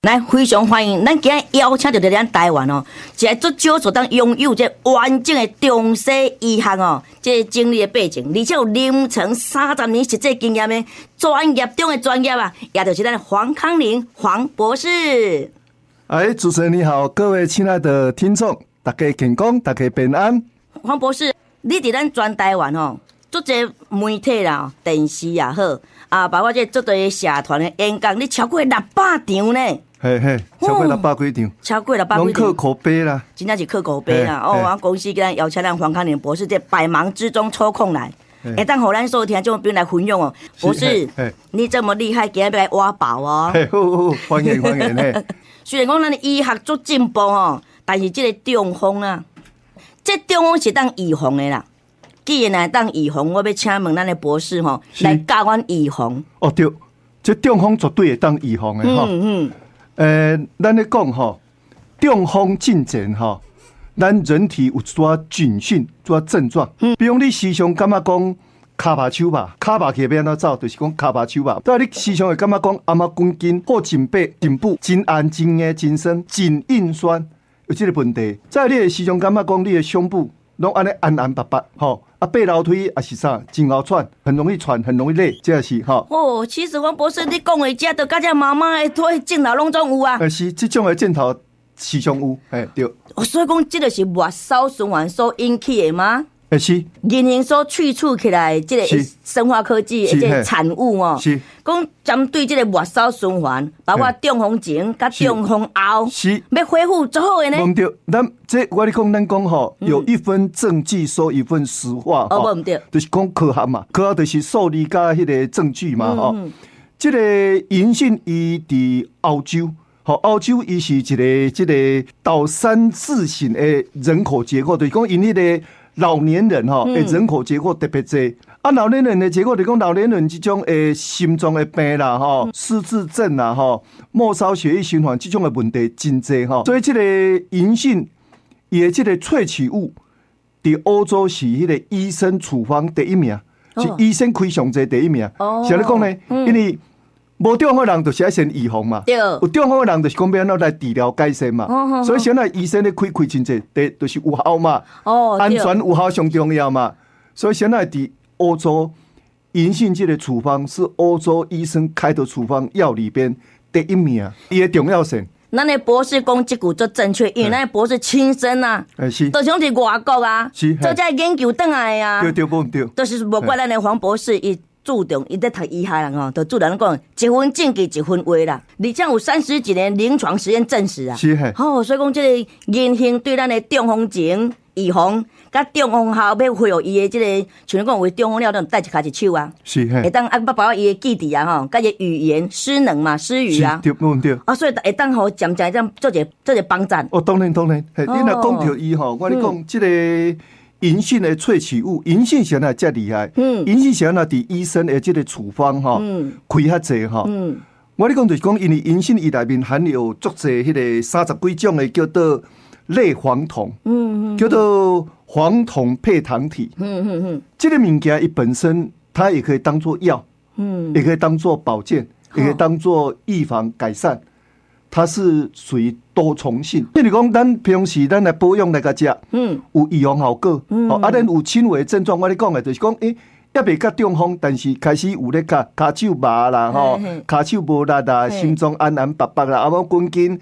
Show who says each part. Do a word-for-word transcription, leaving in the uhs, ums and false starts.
Speaker 1: 来，非常欢迎，咱今日邀请到伫咱台湾哦，一个足少所当拥有这完整的中西医学哦，这经历的背景，而且有临床三十年实际经验的专业中的专业啊，也就是咱黄康玲黄博士。
Speaker 2: 哎，主持人你好，各位亲爱的听众，大家健康，大家平安。
Speaker 1: 黄博士，你伫咱全台湾哦，足侪媒体啦、电视也好，啊，包括这足侪社团的演讲，你超过六百场呢。
Speaker 2: 嘿嘿，超过六百几场，
Speaker 1: 超过六百几场，
Speaker 2: 拢刻口碑啦，
Speaker 1: 真正是刻口碑啦。哦，我公司跟邀请咱黄康玲博士在百忙之中抽空来，会当互咱所有听众朋友来分享哦。博士，你这么厉害，今日要来挖宝哦。
Speaker 2: 嘿，好好，欢迎欢迎嘿。
Speaker 1: 虽然讲咱的医学足进步哦，但是这个中风啊，这中风是当预防的啦。既然来当预防，我要请问咱的博士吼，来教阮预防。
Speaker 2: 哦对，这中风绝对会当预防的哈。嗯嗯。呃，咱咧讲吼，中风进前吼，咱人体有一撮警讯、一撮症状。嗯。比如你时常感觉讲骹麻手麻，骹麻起要安怎走，就是讲骹麻手麻。但你时常会感觉讲阿妈滚筋、或颈背、颈部真暗、真硬、真酸、真硬酸，有这个问题。再你会时常感觉讲你的胸部拢安尼暗暗白白，吼。啊，爬楼梯也是啥，真好喘，很容易喘，很容易累，这是哈。
Speaker 1: 哦，其实黄博士，你讲的这都甲这妈妈的腿镜头拢总有啊。
Speaker 2: 呃，是这种的镜头时常有，哎对。
Speaker 1: 哦，所以讲这就是末梢循环所引起的吗？
Speaker 2: 哎是。
Speaker 1: 人形所萃取起来这个生化科技的这个产物哦。是。讲针对这个末梢循环，包括中风前甲中风后，是要恢复最好的呢。
Speaker 2: 唔对，咱这我咧讲，咱讲吼，有一份证据说一份实话。
Speaker 1: 哦，唔对，
Speaker 2: 就是讲科学嘛，科学就是数理加迄个证据嘛，吼、嗯。这个银杏伊伫澳洲，吼，澳洲伊是一个这个岛山四型的人口结构，就是讲因迄个老年人吼，诶，人口结构特别多。啊，老年人的结果，就讲老年人这种诶心脏的病啦，吼，失智症啦，吼，末梢血液循环这种的问题真多吼。所以这个银杏伊的这个萃取物，伫欧洲是迄个医生处方第一名，是医生开上侪第一名。哦，是安尼讲呢，因为无中风的人就是要先预防嘛，有中风的人就是讲要安怎来治疗改善嘛。哦，所以现在医生咧开开真侪，第就是有效嘛，哦，安全有效上重要嘛。所以现在伫欧洲银杏这个处方是欧洲医生开的处方药里边第一名，伊的重要性。
Speaker 1: 咱的博士讲这句最正确，因为咱的博士亲身啊，是，都像伫外国啊，是，做这研究倒来啊，
Speaker 2: 对对不对？
Speaker 1: 就是无怪咱的黄博士伊注重伊在读医学人哦，就注重讲一分证据一分话啦，而且有三十几年临床实验证实啊，
Speaker 2: 是嘿，
Speaker 1: 哦，所以讲这个银杏对咱的中风前预防。甲中风后要恢复伊的这个，像你讲为中风了，都带一骹一手啊，是嘿，会当啊，包括伊的记忆啊，吼，甲伊语言失能嘛，失语啊，
Speaker 2: 对不对？
Speaker 1: 啊，所以会当互渐渐这样做一做一帮站。
Speaker 2: 哦，当然当然，嘿，你若讲到伊吼，我咧讲这个银杏的萃取物，银杏是安怎遮厉害？嗯，银杏是安怎伫医生的这个处方吼，嗯，开遐济吼，嗯，我咧讲就是讲，因为银杏伊内面含有足济迄个三十几种的叫做类黄酮，嗯，叫做黄酮配糖体，嗯嗯嗯，这个物件它本身它也可以当做药，嗯，也可以当做保健，也可以当做预防改善，它是属于多重性。比如讲，咱平时咱来保养来个食，嗯，有预防效果，嗯，啊，咱有轻微症状，我咧讲的就是讲，诶。也未甲中风，但是开始有咧骹骹手麻啦，吼，骹手无力啦，心脏暗暗白白啦，啊，要滚筋，